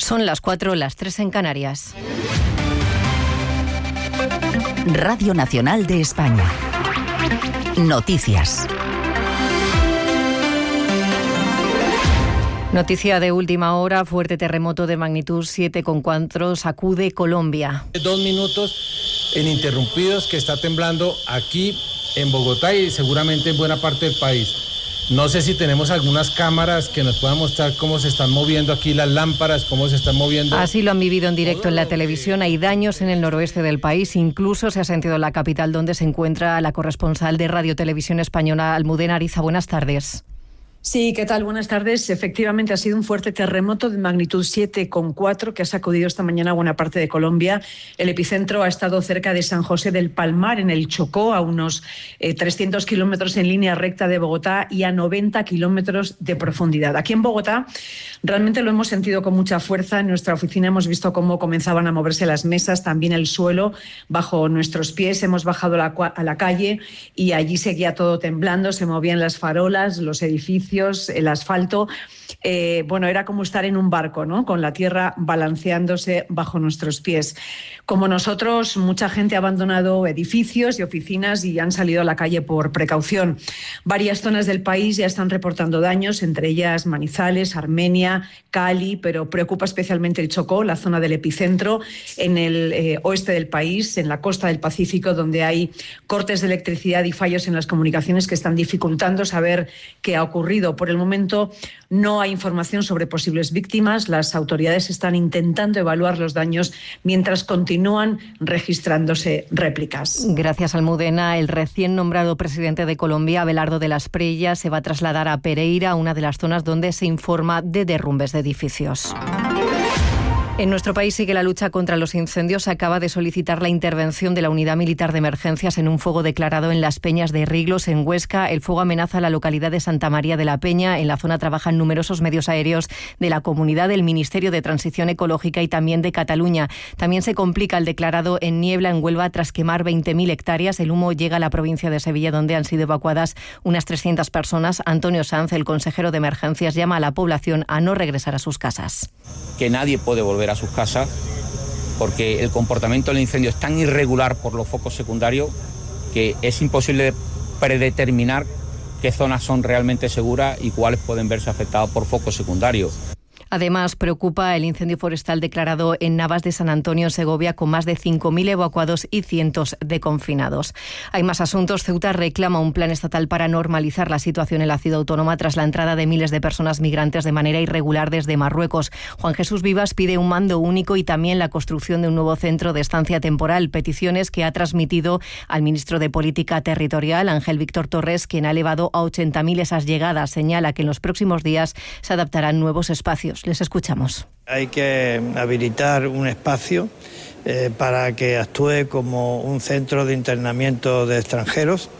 Son las 4, las 3 en Canarias. Radio Nacional de España. Noticias. Noticia de última hora, fuerte terremoto de magnitud 7,4 sacude Colombia. 2 minutos ininterrumpidos que está temblando aquí en Bogotá y seguramente en buena parte del país. No sé si tenemos algunas cámaras que nos puedan mostrar cómo se están moviendo aquí las lámparas, cómo se están moviendo. Así lo han vivido en directo en la televisión. Hay daños en el noroeste del país. Incluso se ha sentido en la capital, donde se encuentra la corresponsal de Radio Televisión Española, Almudena Ariza. Buenas tardes. Sí, ¿qué tal? Buenas tardes. Efectivamente, ha sido un fuerte terremoto de magnitud 7,4 que ha sacudido esta mañana buena parte de Colombia. El epicentro ha estado cerca de San José del Palmar, en el Chocó, a unos 300 kilómetros en línea recta de Bogotá y a 90 kilómetros de profundidad. Aquí en Bogotá realmente lo hemos sentido con mucha fuerza. En nuestra oficina hemos visto cómo comenzaban a moverse las mesas, también el suelo bajo nuestros pies. Hemos bajado a la calle y allí seguía todo temblando, se movían las farolas, los edificios, el asfalto. Era como estar en un barco, ¿no? Con la tierra balanceándose bajo nuestros pies. Como nosotros, mucha gente ha abandonado edificios y oficinas y han salido a la calle por precaución. Varias zonas del país ya están reportando daños, entre ellas Manizales, Armenia, Cali, pero preocupa especialmente el Chocó, la zona del epicentro, en el oeste del país, en la costa del Pacífico, donde hay cortes de electricidad y fallos en las comunicaciones que están dificultando saber qué ha ocurrido. Por el momento no hay información sobre posibles víctimas. Las autoridades están intentando evaluar los daños mientras continúan registrándose réplicas. Gracias, Almudena. El recién nombrado presidente de Colombia, Abelardo de la Espriella, se va a trasladar a Pereira, una de las zonas donde se informa de derrumbes de edificios. En nuestro país sigue la lucha contra los incendios. Se acaba de solicitar la intervención de la Unidad Militar de Emergencias en un fuego declarado en Las Peñas de Riglos, en Huesca. El fuego amenaza la localidad de Santa María de la Peña. En la zona trabajan numerosos medios aéreos de la comunidad, del Ministerio de Transición Ecológica y también de Cataluña. También se complica el declarado en Niebla, en Huelva, tras quemar 20.000 hectáreas. El humo llega a la provincia de Sevilla, donde han sido evacuadas unas 300 personas. Antonio Sanz, el consejero de Emergencias, llama a la población a no regresar a sus casas. Que nadie puede volver a sus casas porque el comportamiento del incendio es tan irregular por los focos secundarios que es imposible predeterminar qué zonas son realmente seguras y cuáles pueden verse afectadas por focos secundarios. Además, preocupa el incendio forestal declarado en Navas de San Antonio, en Segovia, con más de 5.000 evacuados y cientos de confinados. Hay más asuntos. Ceuta reclama un plan estatal para normalizar la situación en la ciudad autónoma tras la entrada de miles de personas migrantes de manera irregular desde Marruecos. Juan Jesús Vivas pide un mando único y también la construcción de un nuevo centro de estancia temporal, peticiones que ha transmitido al ministro de Política Territorial, Ángel Víctor Torres, quien ha elevado a 80.000 esas llegadas. Señala que en los próximos días se adaptarán nuevos espacios. Les escuchamos. Hay que habilitar un espacio para que actúe como un centro de internamiento de extranjeros,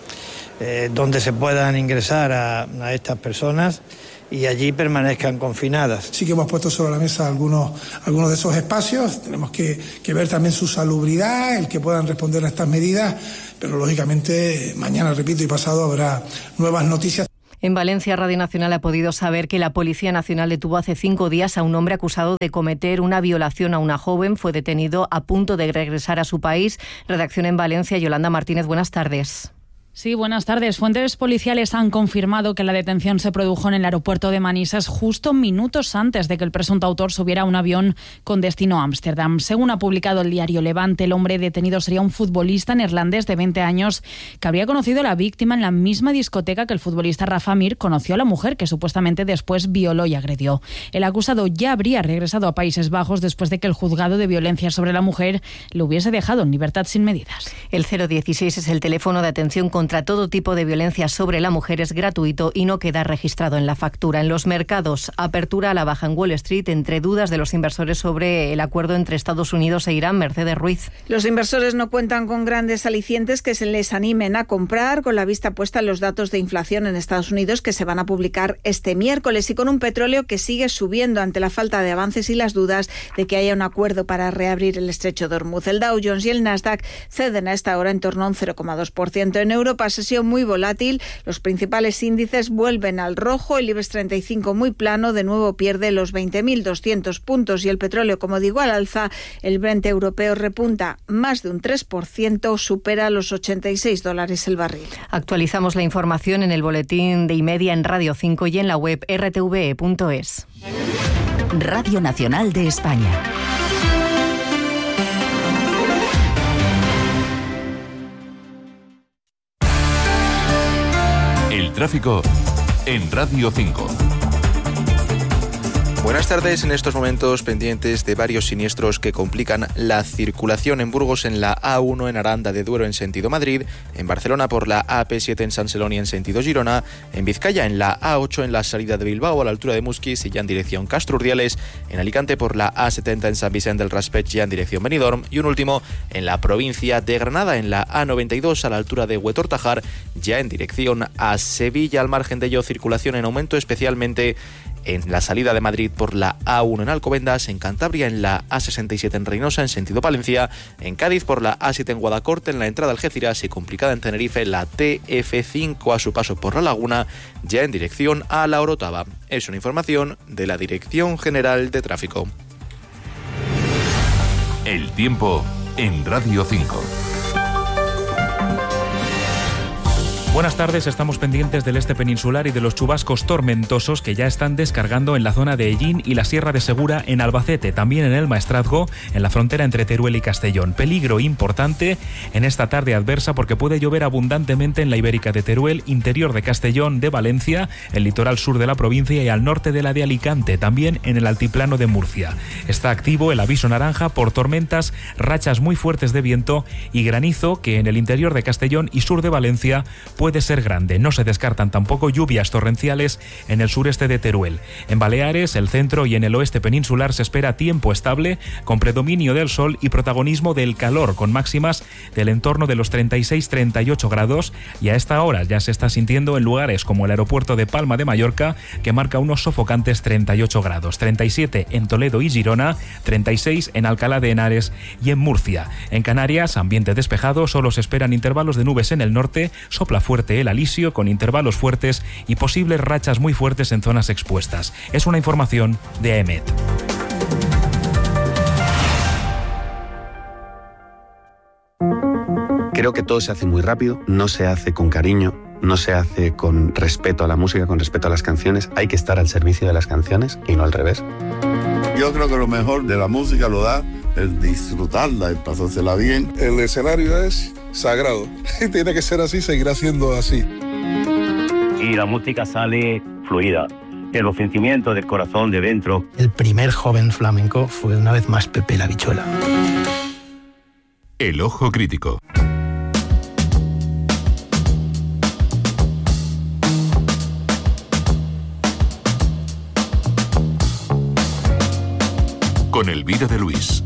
donde se puedan ingresar a estas personas y allí permanezcan confinadas. Sí que hemos puesto sobre la mesa algunos de esos espacios. Tenemos que ver también su salubridad, el que puedan responder a estas medidas, pero lógicamente mañana, repito, y pasado habrá nuevas noticias. En Valencia, Radio Nacional ha podido saber que la Policía Nacional detuvo hace 5 días a un hombre acusado de cometer una violación a una joven. Fue detenido a punto de regresar a su país. Redacción en Valencia, Yolanda Martínez, buenas tardes. Sí, buenas tardes. Fuentes policiales han confirmado que la detención se produjo en el aeropuerto de Manises justo minutos antes de que el presunto autor subiera a un avión con destino a Ámsterdam. Según ha publicado el diario Levante, el hombre detenido sería un futbolista neerlandés de 20 años que habría conocido a la víctima en la misma discoteca que el futbolista Rafa Mir conoció a la mujer que supuestamente después violó y agredió. El acusado ya habría regresado a Países Bajos después de que el juzgado de violencia sobre la mujer lo hubiese dejado en libertad sin medidas. El 016 es el teléfono de atención contra todo tipo de violencia sobre la mujer, es gratuito y no queda registrado en la factura. En los mercados, apertura a la baja en Wall Street entre dudas de los inversores sobre el acuerdo entre Estados Unidos e Irán. Mercedes Ruiz. Los inversores no cuentan con grandes alicientes que se les animen a comprar, con la vista puesta en los datos de inflación en Estados Unidos que se van a publicar este miércoles y con un petróleo que sigue subiendo ante la falta de avances y las dudas de que haya un acuerdo para reabrir el estrecho de Hormuz. El Dow Jones y el Nasdaq ceden a esta hora en torno a un 0,2%. En Europa, Europa, sesión muy volátil. Los principales índices vuelven al rojo. El IBEX 35 muy plano, de nuevo pierde los 20.200 puntos. Y el petróleo, como digo, al alza. El Brent europeo repunta más de un 3%, supera los $86 el barril. Actualizamos la información en el boletín de Y-Media en Radio 5 y en la web rtve.es. Radio Nacional de España. El tráfico en Radio 5. Buenas tardes. En estos momentos pendientes de varios siniestros que complican la circulación en Burgos en la A1 en Aranda de Duero en sentido Madrid, en Barcelona por la AP7 en San Celoni en sentido Girona, en Vizcaya en la A8 en la salida de Bilbao a la altura de Musquis y ya en dirección Castro Urdiales, en Alicante por la A70 en San Vicente del Raspeig ya en dirección Benidorm y un último en la provincia de Granada en la A92 a la altura de Huetor-Tajar ya en dirección a Sevilla. Al margen de ello, circulación en aumento especialmente en la salida de Madrid por la A1 en Alcobendas, en Cantabria en la A67 en Reynosa en sentido Palencia, en Cádiz por la A7 en Guadacorte en la entrada al Algeciras y complicada en Tenerife la TF5 a su paso por La Laguna ya en dirección a La Orotava. Es una información de la Dirección General de Tráfico. El tiempo en Radio 5. Buenas tardes, estamos pendientes del este peninsular y de los chubascos tormentosos que ya están descargando en la zona de Ellín y la Sierra de Segura en Albacete, también en el Maestrazgo, en la frontera entre Teruel y Castellón. Peligro importante en esta tarde adversa porque puede llover abundantemente en la Ibérica de Teruel, interior de Castellón, de Valencia, el litoral sur de la provincia y al norte de la de Alicante, también en el altiplano de Murcia. Está activo el aviso naranja por tormentas, rachas muy fuertes de viento y granizo que en el interior de Castellón y sur de Valencia puede ser grande. No se descartan tampoco lluvias torrenciales en el sureste de Teruel. En Baleares, el centro y en el oeste peninsular se espera tiempo estable, con predominio del sol y protagonismo del calor, con máximas del entorno de los 36-38 grados, y a esta hora ya se está sintiendo en lugares como el aeropuerto de Palma de Mallorca, que marca unos sofocantes 38 grados, 37 en Toledo y Girona, 36 en Alcalá de Henares y en Murcia. En Canarias, ambiente despejado, solo se esperan intervalos de nubes en el norte, sopla fuerte el alisio con intervalos fuertes y posibles rachas muy fuertes en zonas expuestas. Es una información de AEMET. Creo que todo se hace muy rápido, no se hace con cariño, no se hace con respeto a la música, con respeto a las canciones. Hay que estar al servicio de las canciones y no al revés. Yo creo que lo mejor de la música lo da el disfrutarla, el pasársela bien. El escenario es sagrado y tiene que ser así, seguirá siendo así. Y la música sale fluida, de los sentimientos del corazón de dentro. El primer joven flamenco fue una vez más Pepe la Bichuela. El ojo crítico. Con Elvira de Luis.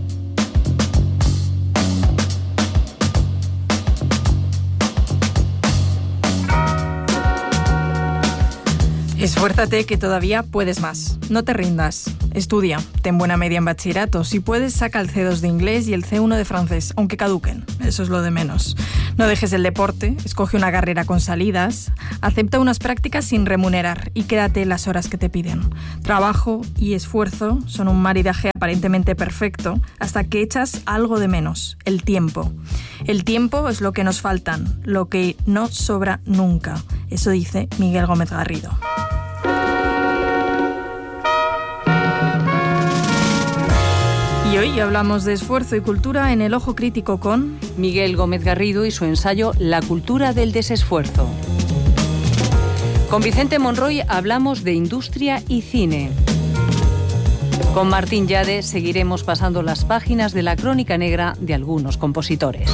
Esfuérzate, que todavía puedes más. No te rindas. Estudia. Ten buena media en bachillerato. Si puedes, saca el C2 de inglés y el C1 de francés, aunque caduquen. Eso es lo de menos. No dejes el deporte. Escoge una carrera con salidas. Acepta unas prácticas sin remunerar y quédate las horas que te piden. Trabajo y esfuerzo son un maridaje aparentemente perfecto hasta que echas algo de menos: el tiempo. El tiempo es lo que nos faltan, lo que no sobra nunca. Eso dice Miguel Gómez Garrido. Y hoy hablamos de esfuerzo y cultura en El Ojo Crítico con Miguel Gómez Garrido y su ensayo La cultura del desesfuerzo. Con Vicente Monroy hablamos de industria y cine. Con Martín Llade seguiremos pasando las páginas de la crónica negra de algunos compositores.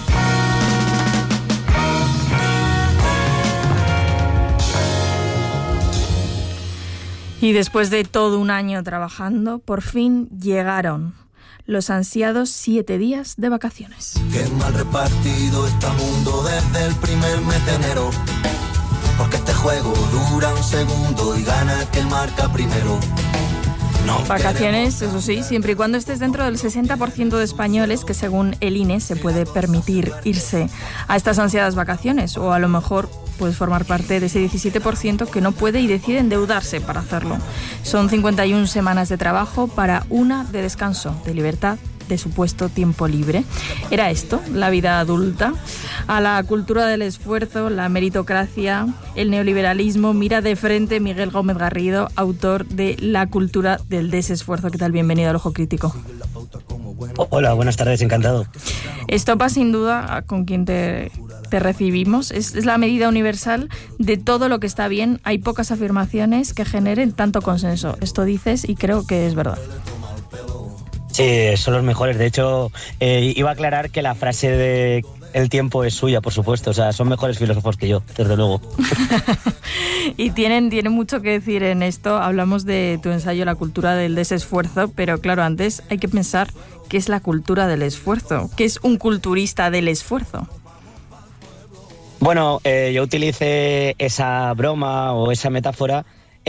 Y después de todo un año trabajando, por fin llegaron los ansiados 7 días de vacaciones. Qué mal repartido está el mundo desde el primer mes de enero, porque este juego dura un segundo y gana quien marca primero. Vacaciones, eso sí, siempre y cuando estés dentro del 60% de españoles que, según el INE, se puede permitir irse a estas ansiadas vacaciones, o a lo mejor puedes formar parte de ese 17% que no puede y decide endeudarse para hacerlo. Son 51 semanas de trabajo para una de descanso, de libertad, de supuesto tiempo libre. ¿Era esto la vida adulta? A la cultura del esfuerzo, la meritocracia, el neoliberalismo mira de frente Miguel Gómez Garrido, autor de La cultura del desesfuerzo. ¿Qué tal? Bienvenido al Ojo Crítico. Hola, buenas tardes, encantado. Estopa, sin duda, con quien te recibimos, es la medida universal de todo lo que está bien. Hay pocas afirmaciones que generen tanto consenso. Esto dices y creo que es verdad. Sí, son los mejores. De hecho, iba a aclarar que la frase de el tiempo es suya, por supuesto. O sea, son mejores filósofos que yo, desde luego. Y tienen mucho que decir en esto. Hablamos de tu ensayo La cultura del desesfuerzo, pero claro, antes hay que pensar qué es la cultura del esfuerzo. ¿Qué es un culturista del esfuerzo? Bueno, yo utilicé esa broma o esa metáfora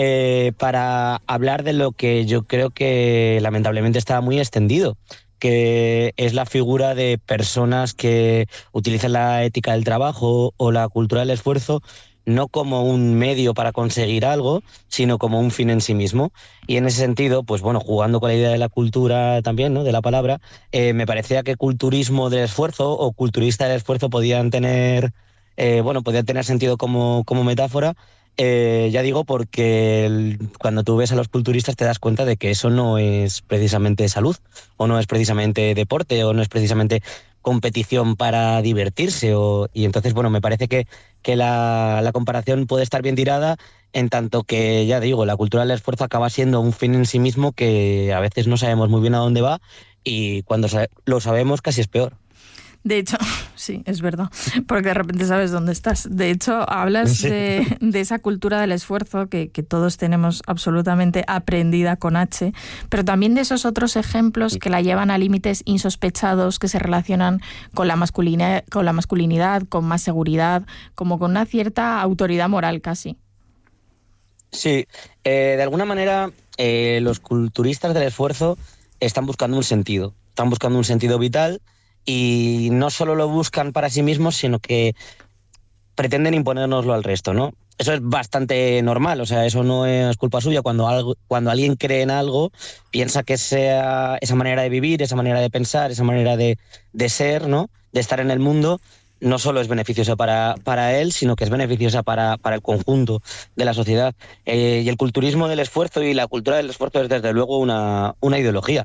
para hablar de lo que yo creo que lamentablemente está muy extendido, que es la figura de personas que utilizan la ética del trabajo o la cultura del esfuerzo no como un medio para conseguir algo, sino como un fin en sí mismo. Y en ese sentido, pues bueno, jugando con la idea de la cultura también, ¿no?, de la palabra, me parecía que culturismo del esfuerzo o culturista del esfuerzo podían tener sentido como metáfora. Ya digo, porque cuando tú ves a los culturistas te das cuenta de que eso no es precisamente salud, o no es precisamente deporte, o no es precisamente competición para divertirse. Y entonces, bueno, me parece que la comparación puede estar bien tirada, en tanto que, ya digo, la cultura del esfuerzo acaba siendo un fin en sí mismo que a veces no sabemos muy bien a dónde va, y cuando lo sabemos casi es peor. De hecho, sí, es verdad, porque de repente sabes dónde estás. De hecho, hablas de esa cultura del esfuerzo que todos tenemos absolutamente aprendida con H, pero también de esos otros ejemplos que la llevan a límites insospechados, que se relacionan con la masculinidad, con más seguridad, como con una cierta autoridad moral casi. Sí, de alguna manera los culturistas del esfuerzo están buscando un sentido vital. Y no solo lo buscan para sí mismos, sino que pretenden imponérnoslo al resto, ¿no? Eso es bastante normal, o sea, eso no es culpa suya. Cuando alguien cree en algo, piensa que esa manera de vivir, esa manera de pensar, esa manera de ser, ¿no?, de estar en el mundo, no solo es beneficiosa para él, sino que es beneficiosa para el conjunto de la sociedad. Y el culturismo del esfuerzo y la cultura del esfuerzo es desde luego una ideología.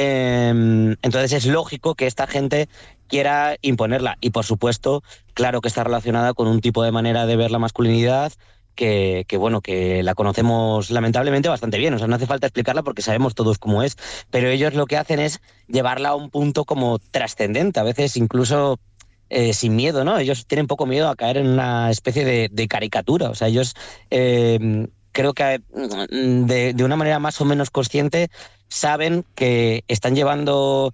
Entonces es lógico que esta gente quiera imponerla, y por supuesto, claro que está relacionada con un tipo de manera de ver la masculinidad que la conocemos lamentablemente bastante bien. O sea, no hace falta explicarla porque sabemos todos cómo es, pero ellos lo que hacen es llevarla a un punto como trascendente, a veces incluso sin miedo, ¿no? Ellos tienen poco miedo a caer en una especie de caricatura. O sea, ellos creo que de una manera más o menos consciente saben que están llevando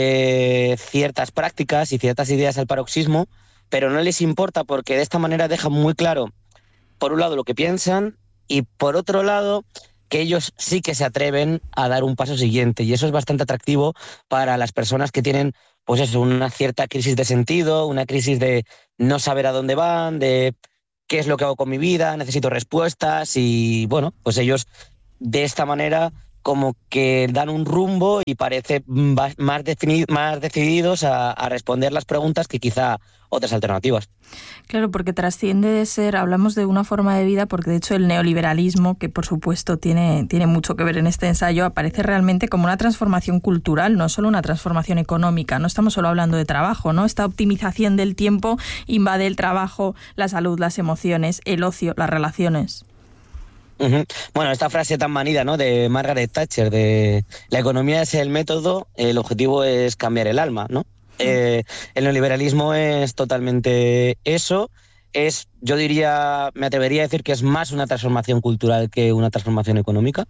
ciertas prácticas y ciertas ideas al paroxismo, pero no les importa, porque de esta manera dejan muy claro, por un lado, lo que piensan, y por otro lado, que ellos sí que se atreven a dar un paso siguiente. Y eso es bastante atractivo para las personas que tienen, pues eso, una cierta crisis de sentido, una crisis de no saber a dónde van, de qué es lo que hago con mi vida, necesito respuestas. Y bueno, pues ellos de esta manera como que dan un rumbo y parece más decididos a responder las preguntas que quizá otras alternativas. Claro, porque trasciende de ser, hablamos de una forma de vida, porque de hecho el neoliberalismo, que por supuesto tiene mucho que ver en este ensayo, aparece realmente como una transformación cultural, no solo una transformación económica. No estamos solo hablando de trabajo, ¿no? Esta optimización del tiempo invade el trabajo, la salud, las emociones, el ocio, las relaciones. Uh-huh. Bueno, esta frase tan manida, ¿no?, de Margaret Thatcher, de la economía es el método, el objetivo es cambiar el alma, ¿no? El neoliberalismo es totalmente eso. Yo diría, me atrevería a decir que es más una transformación cultural que una transformación económica.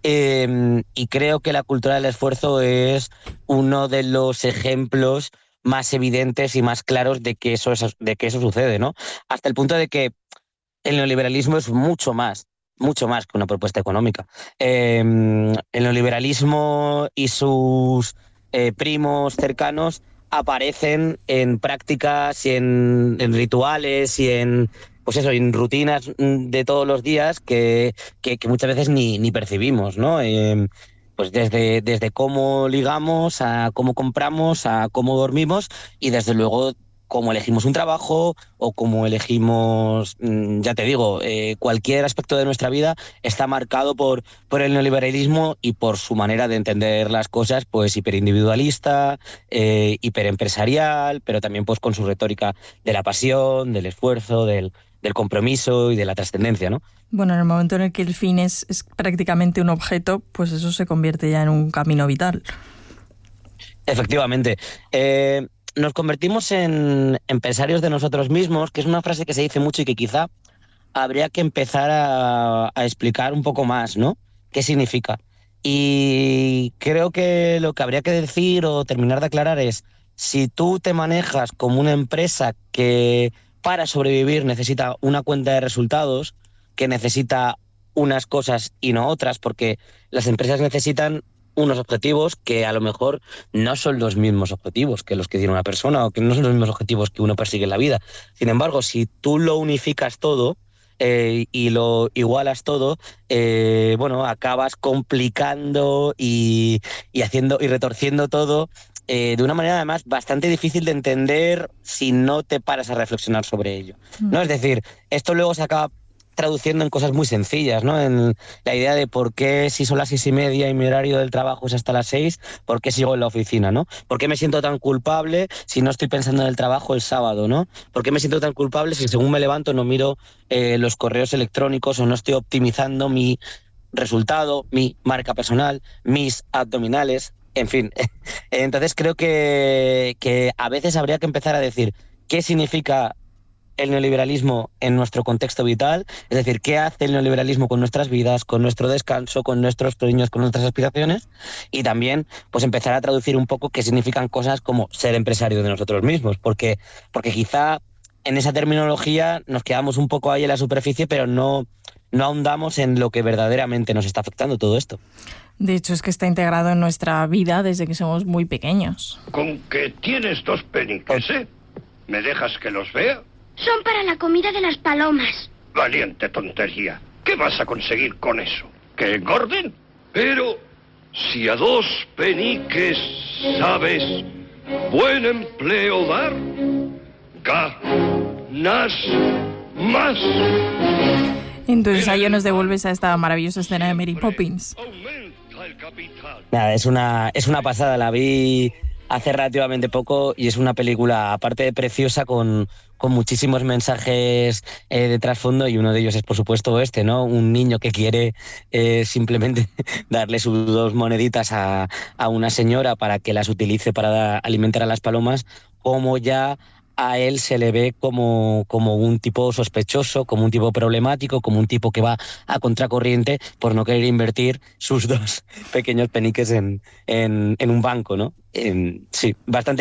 Y creo que la cultura del esfuerzo es uno de los ejemplos más evidentes y más claros de que eso sucede, ¿no? Hasta el punto de que el neoliberalismo es mucho más mucho más que una propuesta económica. El neoliberalismo y sus primos cercanos aparecen en prácticas y en rituales y en rutinas de todos los días que muchas veces ni percibimos, ¿no? Pues desde cómo ligamos, a cómo compramos, a cómo dormimos y desde luego cómo elegimos un trabajo o cómo elegimos, ya te digo, cualquier aspecto de nuestra vida está marcado por el neoliberalismo y por su manera de entender las cosas, pues hiperindividualista, hiperempresarial, pero también pues con su retórica de la pasión, del esfuerzo, del compromiso y de la trascendencia, ¿no? Bueno, en el momento en el que el fin es prácticamente un objeto, pues eso se convierte ya en un camino vital. Efectivamente. Nos convertimos en empresarios de nosotros mismos, que es una frase que se dice mucho y que quizá habría que empezar a explicar un poco más, ¿no? ¿Qué significa? Y creo que lo que habría que decir o terminar de aclarar es, si tú te manejas como una empresa que para sobrevivir necesita una cuenta de resultados, que necesita unas cosas y no otras, porque las empresas necesitan unos objetivos que a lo mejor no son los mismos objetivos que los que tiene una persona o que no son los mismos objetivos que uno persigue en la vida. Sin embargo, si tú lo unificas todo y lo igualas todo, acabas complicando y haciendo y retorciendo todo de una manera además bastante difícil de entender si no te paras a reflexionar sobre ello, ¿no? Es decir, esto luego se acaba traduciendo en cosas muy sencillas, ¿no? En la idea de por qué si son las 6:30 y mi horario del trabajo es hasta las 6, ¿por qué sigo en la oficina, ¿no? ¿Por qué me siento tan culpable si no estoy pensando en el trabajo el sábado, ¿no? ¿Por qué me siento tan culpable si según me levanto no miro los correos electrónicos o no estoy optimizando mi resultado, mi marca personal, mis abdominales, en fin? Entonces creo que a veces habría que empezar a decir qué significa el neoliberalismo en nuestro contexto vital, es decir, qué hace el neoliberalismo con nuestras vidas, con nuestro descanso, con nuestros sueños, con nuestras aspiraciones, y también pues empezar a traducir un poco qué significan cosas como ser empresario de nosotros mismos, porque quizá en esa terminología nos quedamos un poco ahí en la superficie, pero no ahondamos en lo que verdaderamente nos está afectando todo esto. De hecho, es que está integrado en nuestra vida desde que somos muy pequeños. Con que tienes 2 peniques, ¿eh? ¿Me dejas que los vea? Son para la comida de las palomas. Valiente tontería. ¿Qué vas a conseguir con eso? ¿Que engorden? Pero si a 2 peniques sabes buen empleo dar, ganas más. En tu ensayo nos devuelves a esta maravillosa escena de Mary Poppins. Nada, es una pasada, la vi hace relativamente poco y es una película, aparte de preciosa, con muchísimos mensajes de trasfondo, y uno de ellos es, por supuesto, ¿no? Un niño que quiere simplemente darle sus 2 moneditas a una señora para que las utilice para alimentar a las palomas, como ya a él se le ve como un tipo sospechoso, como un tipo problemático, como un tipo que va a contracorriente por no querer invertir sus 2 pequeños peniques en un banco, ¿no? Sí,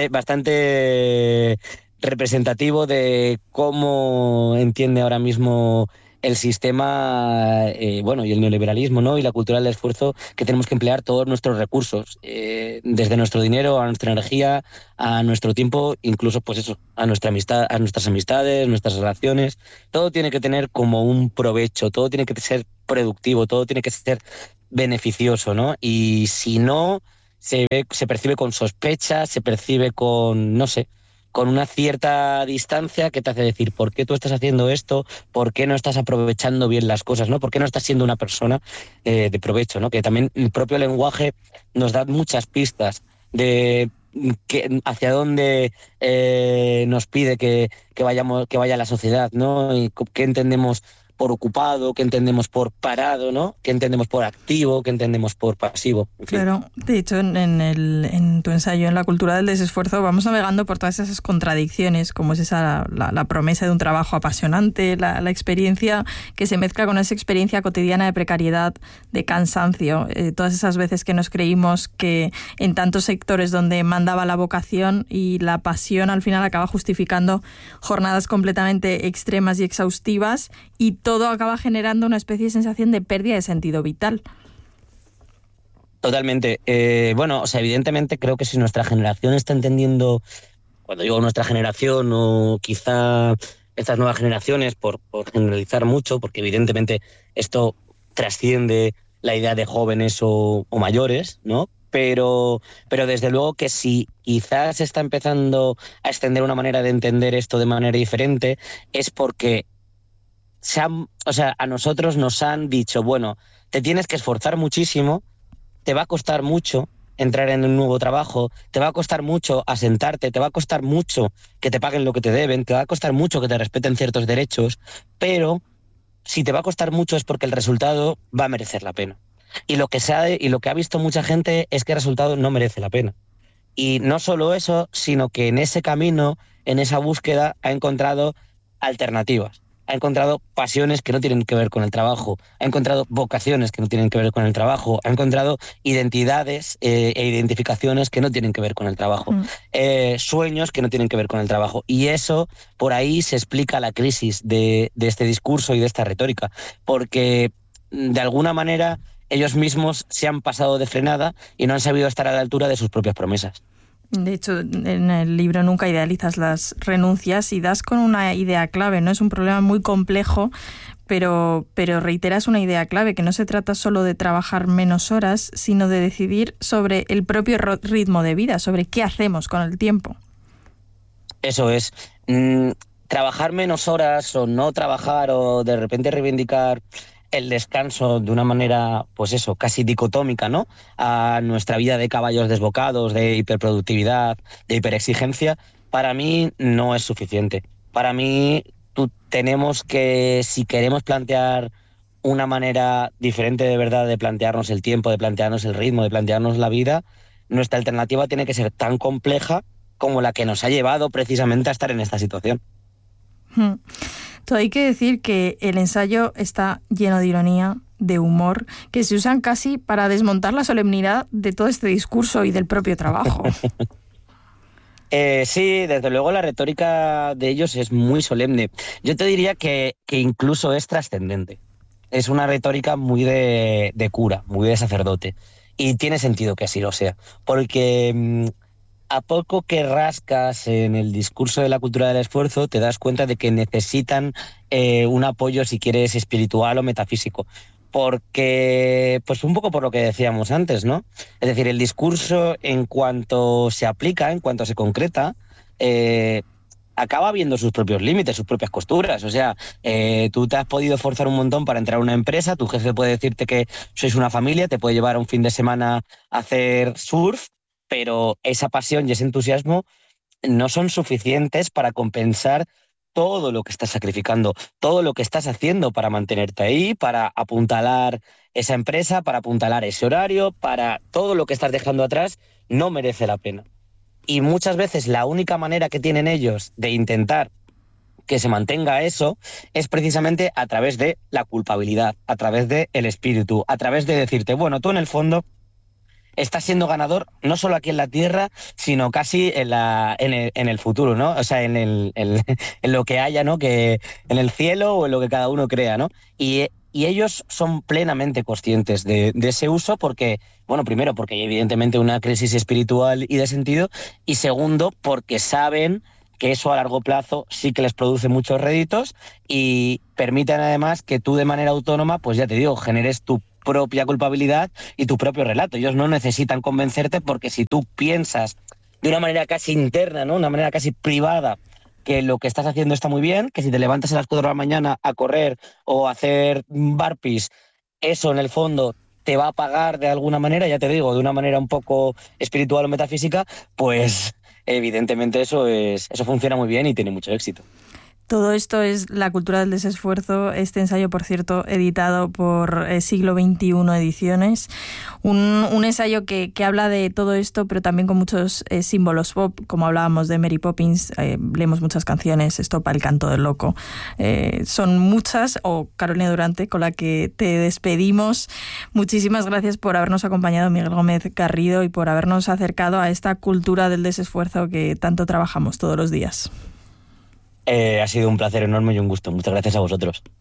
bastante representativo de cómo entiende ahora mismo el sistema, y el neoliberalismo, ¿no? Y la cultura del esfuerzo, que tenemos que emplear todos nuestros recursos, desde nuestro dinero a nuestra energía, a nuestro tiempo, incluso pues eso, a nuestra amistad, a nuestras amistades, nuestras relaciones. Todo tiene que tener como un provecho, todo tiene que ser productivo, todo tiene que ser beneficioso, ¿no? Y si no, se percibe con sospecha, se percibe con, no sé, con una cierta distancia que te hace decir ¿por qué tú estás haciendo esto? ¿Por qué no estás aprovechando bien las cosas? ¿No? ¿Por qué no estás siendo una persona de provecho? ¿No? Que también el propio lenguaje nos da muchas pistas de hacia dónde nos pide que vaya la sociedad, ¿no? Y qué entendemos por ocupado, qué entendemos por parado, ¿no? Qué entendemos por activo, qué entendemos por pasivo. En fin. Claro, de hecho, en tu ensayo en la cultura del desesfuerzo vamos navegando por todas esas contradicciones, como es esa la promesa de un trabajo apasionante, la experiencia que se mezcla con esa experiencia cotidiana de precariedad, de cansancio, todas esas veces que nos creímos que en tantos sectores donde mandaba la vocación y la pasión al final acaba justificando jornadas completamente extremas y exhaustivas, y todo acaba generando una especie de sensación de pérdida de sentido vital. Totalmente. Bueno, o sea, evidentemente creo que si nuestra generación está entendiendo, cuando digo nuestra generación o quizá estas nuevas generaciones, por generalizar mucho, porque evidentemente esto trasciende la idea de jóvenes o mayores, ¿no? Pero desde luego que si quizás está empezando a extender una manera de entender esto de manera diferente, es porque a nosotros nos han dicho, bueno, te tienes que esforzar muchísimo, te va a costar mucho entrar en un nuevo trabajo, te va a costar mucho asentarte, te va a costar mucho que te paguen lo que te deben, te va a costar mucho que te respeten ciertos derechos, pero si te va a costar mucho es porque el resultado va a merecer la pena. Y lo que ha visto mucha gente es que el resultado no merece la pena. Y no solo eso, sino que en ese camino, en esa búsqueda, ha encontrado alternativas. Ha encontrado pasiones que no tienen que ver con el trabajo, ha encontrado vocaciones que no tienen que ver con el trabajo, ha encontrado identidades e identificaciones que no tienen que ver con el trabajo, sueños que no tienen que ver con el trabajo. Y eso, por ahí se explica la crisis de este discurso y de esta retórica, porque de alguna manera ellos mismos se han pasado de frenada y no han sabido estar a la altura de sus propias promesas. De hecho, en el libro Nunca idealizas las renuncias y das con una idea clave, ¿no? Es un problema muy complejo, pero reiteras una idea clave, que no se trata solo de trabajar menos horas, sino de decidir sobre el propio ritmo de vida, sobre qué hacemos con el tiempo. Eso es. Trabajar menos horas o no trabajar o de repente reivindicar el descanso de una manera, pues eso, casi dicotómica, ¿no? A nuestra vida de caballos desbocados, de hiperproductividad, de hiperexigencia, para mí no es suficiente. Para mí tenemos que, si queremos plantear una manera diferente de verdad de plantearnos el tiempo, de plantearnos el ritmo, de plantearnos la vida, nuestra alternativa tiene que ser tan compleja como la que nos ha llevado precisamente a estar en esta situación. Todo hay que decir que el ensayo está lleno de ironía, de humor, que se usan casi para desmontar la solemnidad de todo este discurso y del propio trabajo. Sí, desde luego la retórica de ellos es muy solemne. Yo te diría que incluso es trascendente. Es una retórica muy de cura, muy de sacerdote. Y tiene sentido que así lo sea, porque a poco que rascas en el discurso de la cultura del esfuerzo, te das cuenta de que necesitan un apoyo, si quieres, espiritual o metafísico. Porque, pues un poco por lo que decíamos antes, ¿no? Es decir, el discurso, en cuanto se aplica, en cuanto se concreta, acaba viendo sus propios límites, sus propias costuras. O sea, tú te has podido esforzar un montón para entrar a una empresa, tu jefe puede decirte que sois una familia, te puede llevar a un fin de semana a hacer surf, pero esa pasión y ese entusiasmo no son suficientes para compensar todo lo que estás sacrificando, todo lo que estás haciendo para mantenerte ahí, para apuntalar esa empresa, para apuntalar ese horario, para todo lo que estás dejando atrás, no merece la pena. Y muchas veces la única manera que tienen ellos de intentar que se mantenga eso es precisamente a través de la culpabilidad, a través del espíritu, a través de decirte, bueno, tú en el fondo estás siendo ganador no solo aquí en la Tierra, sino casi en el futuro, ¿no? O sea, en lo que haya, ¿no? Que en el cielo o en lo que cada uno crea, ¿no? Y ellos son plenamente conscientes de ese uso porque, bueno, primero porque hay evidentemente una crisis espiritual y de sentido, y segundo porque saben que eso a largo plazo sí que les produce muchos réditos y permiten además que tú de manera autónoma, pues ya te digo, generes tu propia culpabilidad y tu propio relato. Ellos no necesitan convencerte porque si tú piensas de una manera casi interna, ¿no? Una manera casi privada, que lo que estás haciendo está muy bien, que si te levantas a las 4 de la mañana a correr o a hacer burpees, eso en el fondo te va a pagar de alguna manera, ya te digo, de una manera un poco espiritual o metafísica, pues evidentemente eso funciona muy bien y tiene mucho éxito. Todo esto es La cultura del desesfuerzo, este ensayo, por cierto, editado por Siglo XXI Ediciones. Un ensayo que habla de todo esto, pero también con muchos símbolos pop, como hablábamos de Mary Poppins, leemos muchas canciones, Estopa, El canto del loco. Son muchas, o Carolina Durante, con la que te despedimos. Muchísimas gracias por habernos acompañado, Miguel Gómez Garrido, y por habernos acercado a esta cultura del desesfuerzo que tanto trabajamos todos los días. Ha sido un placer enorme y un gusto. Muchas gracias a vosotros.